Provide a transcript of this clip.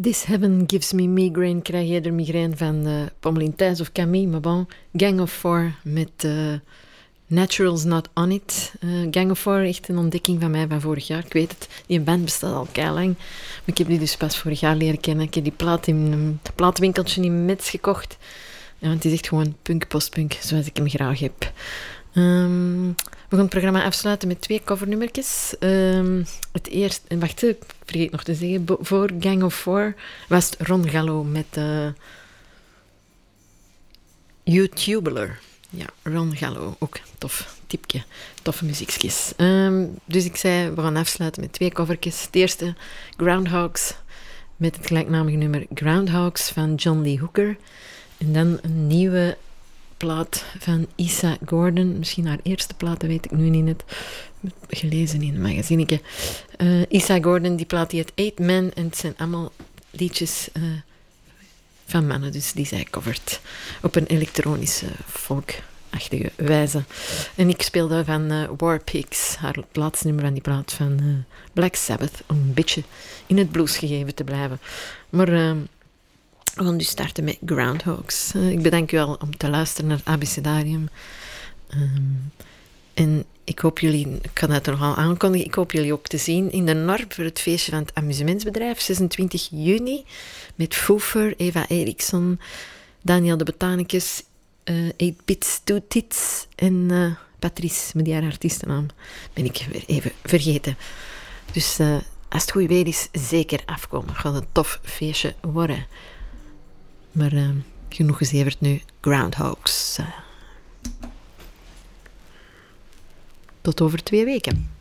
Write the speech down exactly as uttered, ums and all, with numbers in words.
This Heaven Gives Me Migraine. Krijg je er migraine van uh, Pommelien Thijs of Camille, maar bon. Gang of Four met uh, Naturals Not On It. Uh, Gang of Four, echt een ontdekking van mij van vorig jaar. Ik weet het, die band bestaat al keilang. Maar ik heb die dus pas vorig jaar leren kennen. Ik heb die plaat in een plaatwinkeltje in Metz gekocht. Ja, het is echt gewoon punk, postpunk, zoals ik hem graag heb. Um, we gaan het programma afsluiten met twee covernummertjes. Um, het eerste, en wacht, ik vergeet nog te zeggen, bo- voor Gang of Four was het Ron Gallo met uh, YouTuber. Ja, Ron Gallo, ook tof tipje, toffe muziekjes. Um, dus ik zei, we gaan afsluiten met twee covertjes. Het eerste, Groundhogs, met het gelijknamige nummer Groundhogs van John Lee Hooker. En dan een nieuwe plaat van Isa Gordon. Misschien haar eerste plaat, dat weet ik nu niet net. Gelezen in een magazineke. Uh, Isa Gordon, die plaat die het Eight Men. En het zijn allemaal liedjes uh, van mannen. Dus die zij covert op een elektronische, folkachtige wijze. En ik speelde van uh, War Pigs, haar laatste nummer van die plaat van uh, Black Sabbath. Om een beetje in het blues gegeven te blijven. Maar... Uh, We gaan dus starten met Groundhogs. Uh, ik bedank u al om te luisteren naar het Abecedarium. Um, en ik hoop jullie, ik kan het nog al aankondigen, ik hoop jullie ook te zien in de Norp voor het feestje van het amusementsbedrijf, zesentwintig juni, met Foefer, Eva Eriksson, Daniel de Botanicus, uh, eight bits, two tits en uh, Patrice, met die haar artiestennaam, ben ik weer even vergeten. Dus uh, als het goed weer is, zeker afkomen. Het gaat een tof feestje worden. Maar uh, genoeg gezeverd nu. Groundhogs. Uh, tot over twee weken.